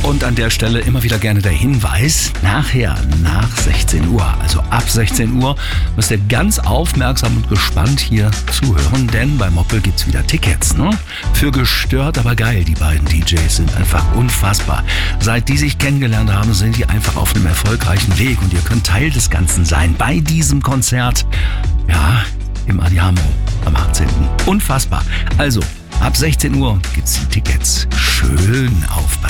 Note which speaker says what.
Speaker 1: Und an der Stelle immer wieder gerne der Hinweis, nachher, nach 16 Uhr, also ab 16 Uhr, müsst ihr ganz aufmerksam und gespannt hier zuhören, denn bei Moppel gibt's wieder Tickets, ne? Für gestört, aber geil. Die beiden DJs sind einfach unfassbar. Seit die sich kennengelernt haben, sind die einfach auf einem erfolgreichen Weg und ihr könnt Teil des Ganzen sein bei diesem Konzert, ja, im Adiamo am 18. Unfassbar. Also, ab 16 Uhr gibt's die Tickets. Schön aufpassen.